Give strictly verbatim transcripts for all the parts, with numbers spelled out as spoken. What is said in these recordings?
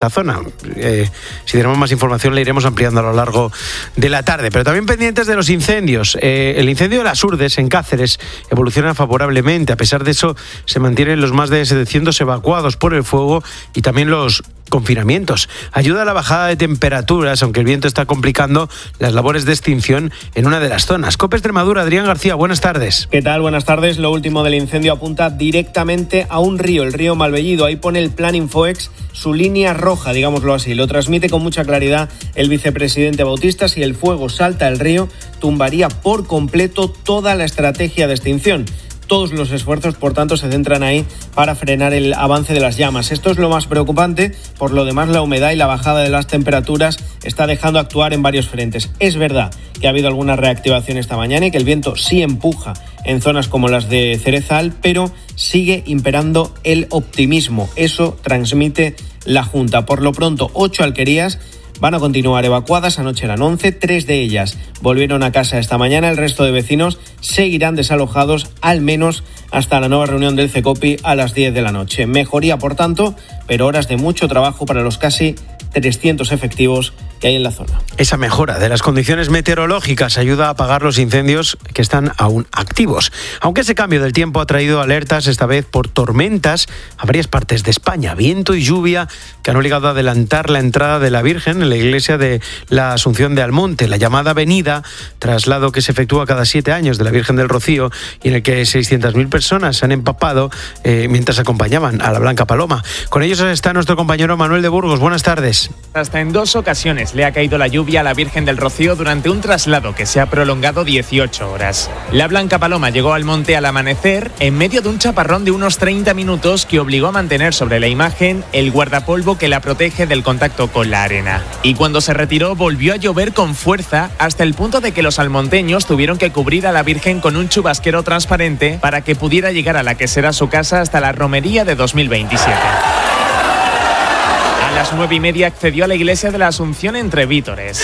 la zona. Eh, si tenemos más información le iremos ampliando a lo largo de la tarde. Pero también pendientes de los incendios. Eh, el incendio de las Urdes en Cáceres evoluciona favorablemente. A pesar de eso, se mantienen los más de setecientos evacuados por el fuego y también los confinamientos. Ayuda a la bajada de temperaturas, aunque el viento está complicando las labores de extinción en una de las zonas. COPE Extremadura, Adrián García, buenas tardes. ¿Qué tal? Buenas tardes. Lo último del incendio apunta directamente a un río, el río Malvellido. Ahí pone el Plan Infoex su línea roja, digámoslo así. Lo transmite con mucha claridad el vicepresidente Bautista. Si el fuego salta al río, tumbaría por completo toda la estrategia de extinción. Todos los esfuerzos, por tanto, se centran ahí para frenar el avance de las llamas. Esto es lo más preocupante. Por lo demás, la humedad y la bajada de las temperaturas está dejando actuar en varios frentes. Es verdad que ha habido alguna reactivación esta mañana y que el viento sí empuja en zonas como las de Cerezal, pero sigue imperando el optimismo. Eso transmite la Junta. Por lo pronto, ocho alquerías van a continuar evacuadas. Anoche eran once, tres de ellas volvieron a casa esta mañana. El resto de vecinos seguirán desalojados al menos hasta la nueva reunión del CECOPI a las diez de la noche. Mejoría, por tanto, pero horas de mucho trabajo para los casi trescientos efectivos que hay en la zona. Esa mejora de las condiciones meteorológicas ayuda a apagar los incendios que están aún activos. Aunque ese cambio del tiempo ha traído alertas, esta vez por tormentas, a varias partes de España. Viento y lluvia que han obligado a adelantar la entrada de la Virgen en la iglesia de la Asunción de Almonte, la llamada Venida, traslado que se efectúa cada siete años de la Virgen del Rocío y en el que seiscientas mil personas se han empapado eh, mientras acompañaban a la Blanca Paloma. Con ellos está nuestro compañero Manuel de Burgos. Buenas tardes. Hasta en dos ocasiones le ha caído la lluvia a la Virgen del Rocío durante un traslado que se ha prolongado dieciocho horas. La Blanca Paloma llegó al monte al amanecer en medio de un chaparrón de unos treinta minutos que obligó a mantener sobre la imagen el guardapolvo que la protege del contacto con la arena. Y cuando se retiró volvió a llover con fuerza hasta el punto de que los almonteños tuvieron que cubrir a la Virgen con un chubasquero transparente para que pudiera llegar a la que será su casa hasta la romería de dos mil veintisiete. A las nueve y media accedió a la iglesia de la Asunción entre Vítores.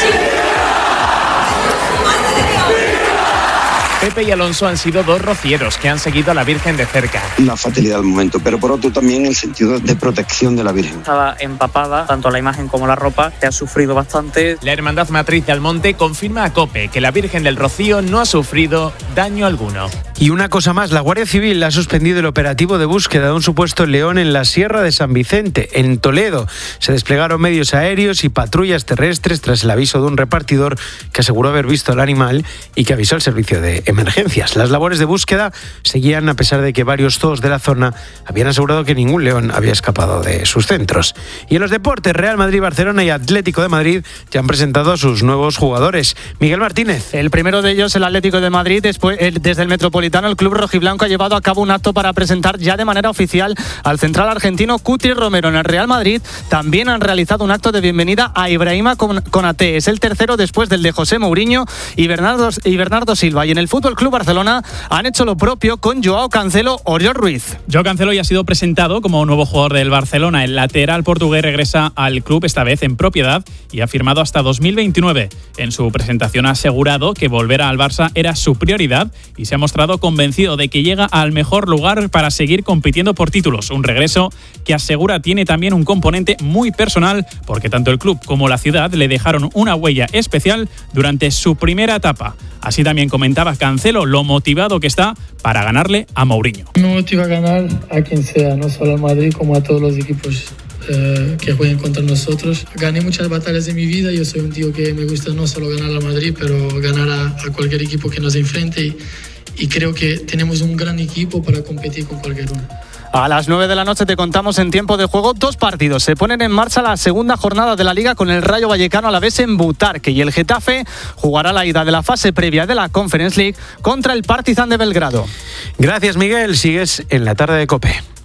Pepe y Alonso han sido dos rocieros que han seguido a la Virgen de cerca. Una fatalidad al momento, pero por otro también el sentido de protección de la Virgen. Estaba empapada, tanto la imagen como la ropa, que ha sufrido bastante. La Hermandad Matriz de Almonte confirma a COPE que la Virgen del Rocío no ha sufrido daño alguno. Y una cosa más, la Guardia Civil ha suspendido el operativo de búsqueda de un supuesto león en la Sierra de San Vicente, en Toledo. Se desplegaron medios aéreos y patrullas terrestres tras el aviso de un repartidor que aseguró haber visto al animal y que avisó al servicio de emergencias. Las labores de búsqueda seguían a pesar de que varios zoos de la zona habían asegurado que ningún león había escapado de sus centros. Y en los deportes, Real Madrid, Barcelona y Atlético de Madrid ya han presentado a sus nuevos jugadores. Miguel Martínez. El primero de ellos, el Atlético de Madrid, después, el, desde el Metropolitano, el club rojiblanco ha llevado a cabo un acto para presentar ya de manera oficial al central argentino Cuti Romero. En el Real Madrid también han realizado un acto de bienvenida a Ibrahima Konaté. Es el tercero después del de José Mourinho y Bernardo, y Bernardo Silva. Y en el Fútbol Club Barcelona han hecho lo propio con Joao Cancelo, Oriol Ruiz. Joao Cancelo ya ha sido presentado como nuevo jugador del Barcelona. El lateral portugués regresa al club, esta vez en propiedad, y ha firmado hasta dos mil veintinueve. En su presentación ha asegurado que volver al Barça era su prioridad y se ha mostrado convencido de que llega al mejor lugar para seguir compitiendo por títulos. Un regreso que asegura tiene también un componente muy personal, porque tanto el club como la ciudad le dejaron una huella especial durante su primera etapa. Así también comentaba Cancelo lo motivado que está para ganarle a Mourinho. Me motiva a ganar a quien sea, no solo al Madrid como a todos los equipos eh, que jueguen contra nosotros. Gané muchas batallas en mi vida, yo soy un tío que me gusta no solo ganar al Madrid, pero ganar a, a cualquier equipo que nos enfrente y, y creo que tenemos un gran equipo para competir con cualquier uno. A las nueve de la noche te contamos en tiempo de juego dos partidos. Se ponen en marcha la segunda jornada de la Liga con el Rayo Vallecano a la vez en Butarque y el Getafe jugará la ida de la fase previa de la Conference League contra el Partizan de Belgrado. Gracias, Miguel. Sigues en la tarde de COPE.